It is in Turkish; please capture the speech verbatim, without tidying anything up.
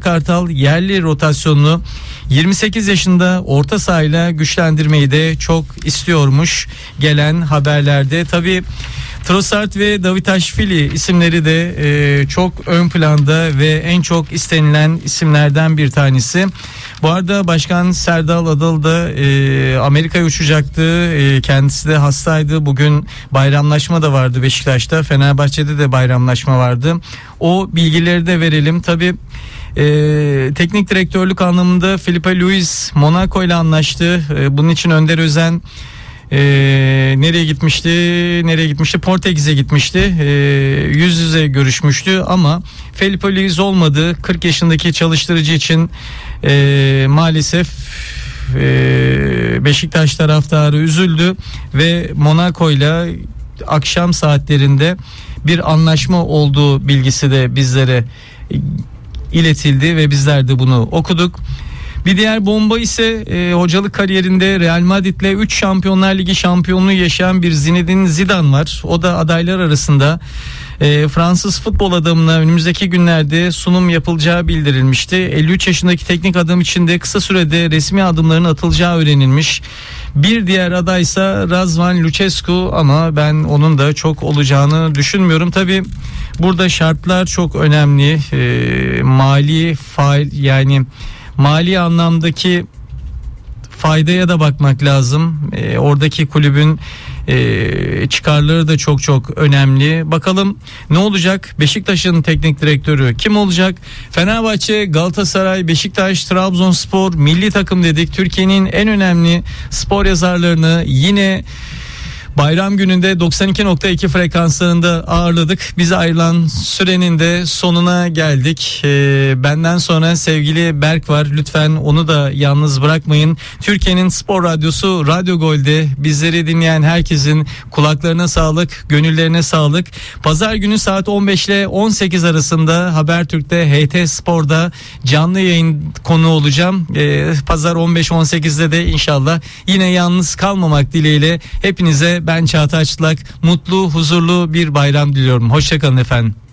Kartal yerli rotasyonunu yirmi sekiz yaşında orta sahayla güçlendirmeyi de çok istiyormuş gelen haberlerde. Tabii Trossard ve Davide isimleri de e, çok ön planda ve en çok istenilen isimlerden bir tanesi. Bu arada Başkan Serdal Adalı da e, Amerika'ya uçacaktı. E, kendisi de hastaydı. Bugün bayramlaşma da vardı Beşiktaş'ta. Fenerbahçe'de de bayramlaşma vardı. O bilgileri de verelim. Tabii Ee, teknik direktörlük anlamında Filipe Luis Monaco ile anlaştı. Ee, bunun için Önder Özen e, nereye gitmişti? Nereye gitmişti? Portekiz'e gitmişti. Ee, yüz yüze görüşmüştü ama Filipe Luis olmadı. kırk yaşındaki çalıştırıcı için e, maalesef e, Beşiktaş taraftarı üzüldü ve Monaco ile akşam saatlerinde bir anlaşma olduğu bilgisi de bizlere iletildi ve bizler de bunu okuduk. Bir diğer bomba ise e, hocalık kariyerinde Real Madrid'le üç Şampiyonlar Ligi şampiyonluğu yaşayan bir Zinedine Zidane var. O da adaylar arasında. E, Fransız futbol adamına önümüzdeki günlerde sunum yapılacağı bildirilmişti. elli üç yaşındaki teknik adam için de kısa sürede resmi adımların atılacağı öğrenilmiş. Bir diğer adaysa Razvan Lucescu ama ben onun da çok olacağını düşünmüyorum. Tabii burada şartlar çok önemli. E, mali fail yani mali anlamdaki faydaya da bakmak lazım. E, oradaki kulübün e, çıkarları da çok çok önemli. Bakalım ne olacak? Beşiktaş'ın teknik direktörü kim olacak? Fenerbahçe, Galatasaray, Beşiktaş, Trabzonspor, milli takım dedik. Türkiye'nin en önemli spor yazarlarını yine bayram gününde doksan iki nokta iki frekanslarında ağırladık. Bize ayrılan sürenin de sonuna geldik. Ee, benden sonra sevgili Berk var. Lütfen onu da yalnız bırakmayın. Türkiye'nin spor radyosu Radyo Gol'de bizleri dinleyen herkesin kulaklarına sağlık, gönüllerine sağlık. Pazar günü saat on beş ile on sekiz arasında Habertürk'te H T Spor'da canlı yayın konu olacağım. Ee, Pazar on beş on sekizde de inşallah yine yalnız kalmamak dileğiyle hepinize ben Çağatay Çıtlak mutlu, huzurlu bir bayram diliyorum. Hoşçakalın efendim.